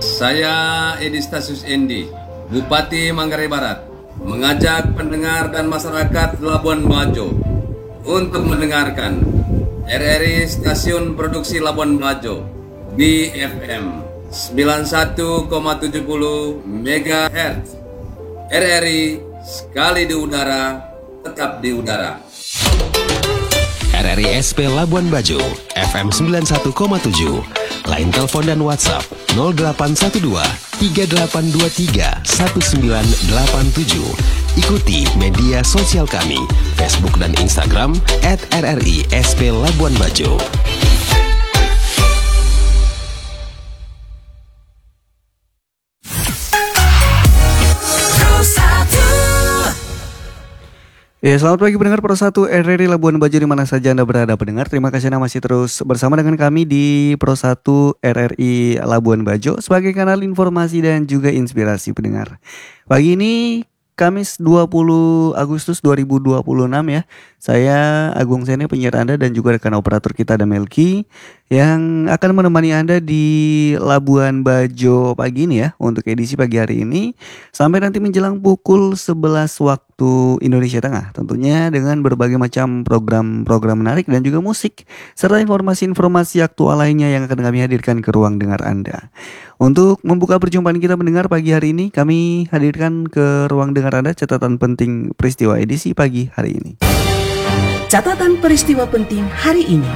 Saya Edi Stasius Endi, Bupati Manggarai Barat, mengajak pendengar dan masyarakat Labuan Bajo untuk mendengarkan RRI Stasiun Produksi Labuan Bajo BFM 91,70 MHz. RRI sekali di udara, tetap di udara. RRI SP Labuan Bajo FM 91,7. Line telepon dan WhatsApp 0812 3823 1987. Ikuti media sosial kami Facebook dan Instagram @RRI SP Labuan Bajo. Ya, selamat pagi pendengar Pro 1 RRI Labuan Bajo di mana saja Anda berada pendengar. Terima kasih Anda masih terus bersama dengan kami di Pro 1 RRI Labuan Bajo sebagai kanal informasi dan juga inspirasi pendengar. Pagi ini Kamis 20 Agustus 2026 ya. Saya Agung Sene penyiar Anda dan juga rekan operator kita ada Melki yang akan menemani Anda di Labuan Bajo pagi ini ya untuk edisi pagi hari ini sampai nanti menjelang pukul 11 waktu Indonesia Tengah. Tentunya dengan berbagai macam program-program menarik dan juga musik serta informasi-informasi aktual lainnya yang akan kami hadirkan ke ruang dengar Anda. Untuk membuka perjumpaan kita mendengar pagi hari ini, kami hadirkan ke ruang dengar Anda catatan penting peristiwa edisi pagi hari ini. Catatan peristiwa penting hari ini.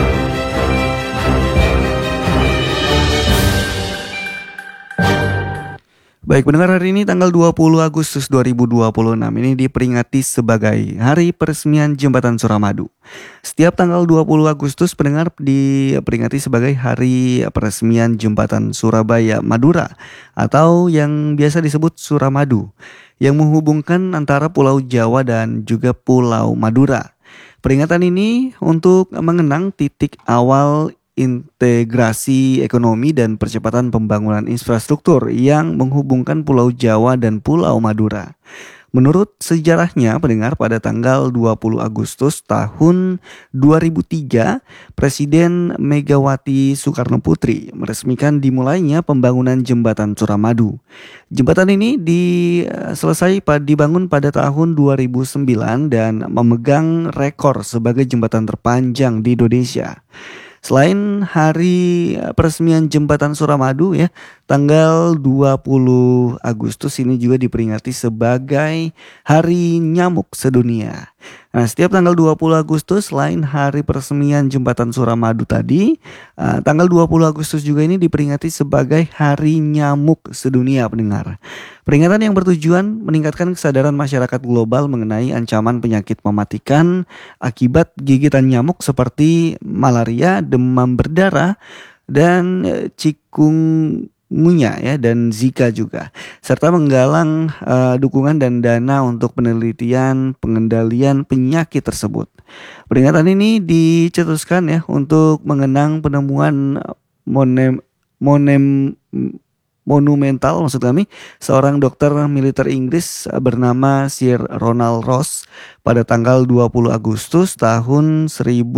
Baik pendengar, hari ini tanggal 20 Agustus 2026 ini diperingati sebagai Hari Peresmian Jembatan Suramadu. Setiap tanggal 20 Agustus pendengar diperingati sebagai Hari Peresmian Jembatan Surabaya Madura atau yang biasa disebut Suramadu yang menghubungkan antara Pulau Jawa dan juga Pulau Madura. Peringatan ini untuk mengenang titik awal integrasi ekonomi dan percepatan pembangunan infrastruktur yang menghubungkan Pulau Jawa dan Pulau Madura. Menurut sejarahnya pendengar, pada tanggal 20 Agustus tahun 2003, Presiden Megawati Soekarno Putri meresmikan dimulainya pembangunan Jembatan Suramadu. Jembatan ini dibangun pada tahun 2009 dan memegang rekor sebagai jembatan terpanjang di Indonesia. Selain hari peresmian Jembatan Suramadu ya, tanggal 20 Agustus ini juga diperingati sebagai Hari Nyamuk Sedunia. Nah, setiap tanggal 20 Agustus selain hari peresmian Jembatan Suramadu tadi, tanggal 20 Agustus juga ini diperingati sebagai Hari Nyamuk Sedunia pendengar. Peringatan yang bertujuan meningkatkan kesadaran masyarakat global mengenai ancaman penyakit mematikan akibat gigitan nyamuk seperti malaria, demam berdarah, dan chikungunya ya, dan Zika juga, serta menggalang dukungan dan dana untuk penelitian pengendalian penyakit tersebut. Peringatan ini dicetuskan ya untuk mengenang penemuan monumental maksud kami seorang dokter militer Inggris bernama Sir Ronald Ross pada tanggal 20 Agustus tahun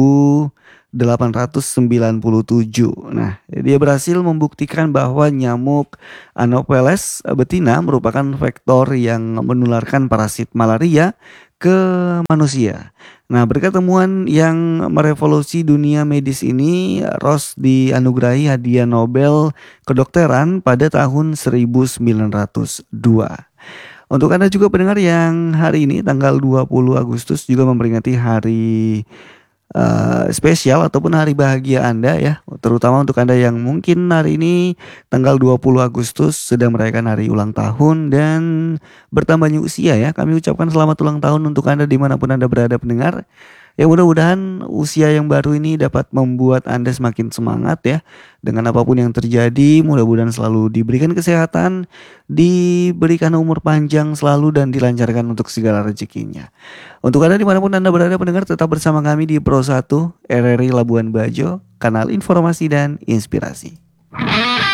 1897. Nah, dia berhasil membuktikan bahwa nyamuk Anopheles betina merupakan vektor yang menularkan parasit malaria ke manusia. Nah, berkat temuan yang merevolusi dunia medis ini, Ross dianugerahi hadiah Nobel kedokteran pada tahun 1902. Untuk Anda juga pendengar yang hari ini tanggal 20 Agustus juga memperingati hari spesial ataupun hari bahagia Anda ya, terutama untuk Anda yang mungkin hari ini tanggal 20 Agustus sedang merayakan hari ulang tahun dan bertambahnya usia ya. Kami ucapkan selamat ulang tahun untuk Anda dimanapun Anda berada pendengar. Ya, mudah-mudahan usia yang baru ini dapat membuat Anda semakin semangat ya. Dengan apapun yang terjadi, mudah-mudahan selalu diberikan kesehatan, diberikan umur panjang selalu dan dilancarkan untuk segala rezekinya. Untuk Anda dimanapun Anda berada pendengar, tetap bersama kami di Pro 1 RRI Labuan Bajo, kanal informasi dan inspirasi.